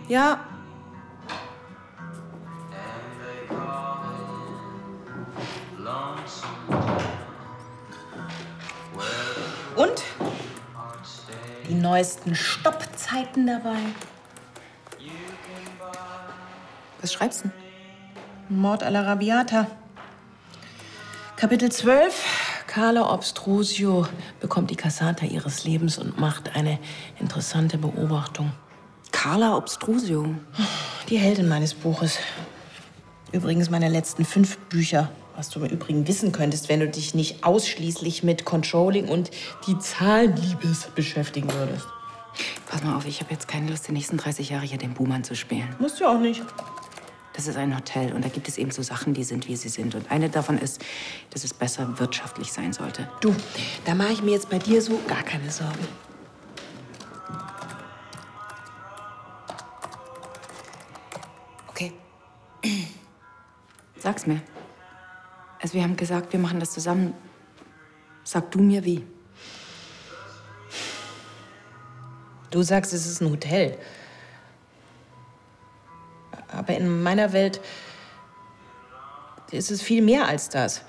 Ja. Und? Die neuesten Stoppzeiten dabei. Was schreibst du? Mord alla Rabiata. Kapitel 12. Carla Obstrusio bekommt die Cassata ihres Lebens und macht eine interessante Beobachtung. Carla Obstrusio? Die Heldin meines Buches. Übrigens meine letzten 5 Bücher. Was du im Übrigen wissen könntest, wenn du dich nicht ausschließlich mit Controlling und die Zahlenliebes beschäftigen würdest. Pass mal auf, ich habe jetzt keine Lust, die nächsten 30 Jahre hier den Buhmann zu spielen. Musst du auch nicht. Das ist ein Hotel und da gibt es eben so Sachen, die sind, wie sie sind. Und eine davon ist, dass es besser wirtschaftlich sein sollte. Du, da mache ich mir jetzt bei dir so gar keine Sorgen. Okay. Sag's mir. Also wir haben gesagt, wir machen das zusammen. Sag du mir wie. Du sagst, es ist ein Hotel. Aber in meiner Welt ist es viel mehr als das.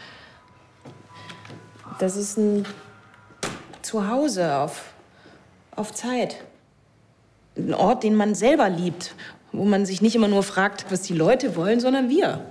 Das ist ein Zuhause auf Zeit. Ein Ort, den man selber liebt. Wo man sich nicht immer nur fragt, was die Leute wollen, sondern wir.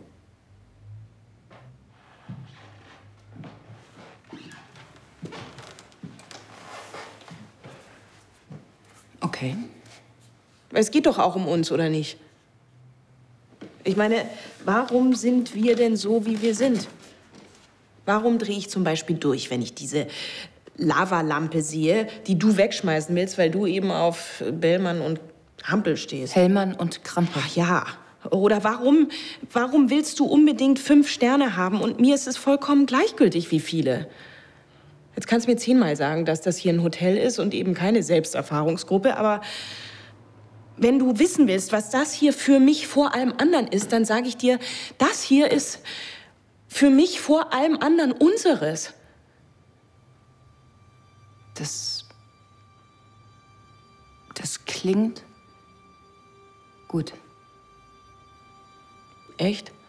Okay. Es geht doch auch um uns, oder nicht? Ich meine, warum sind wir denn so, wie wir sind? Warum drehe ich zum Beispiel durch, wenn ich diese Lavalampe sehe, die du wegschmeißen willst, weil du eben auf Bellmann und Hampel stehst? Hellmann und Krampe. Ach ja. Oder warum willst du unbedingt 5 Sterne haben und mir ist es vollkommen gleichgültig, wie viele? Jetzt kannst du mir 10-mal sagen, dass das hier ein Hotel ist und eben keine Selbsterfahrungsgruppe, aber wenn du wissen willst, was das hier für mich vor allem anderen ist, dann sage ich dir, das hier ist für mich vor allem anderen unseres. Das klingt gut. Echt?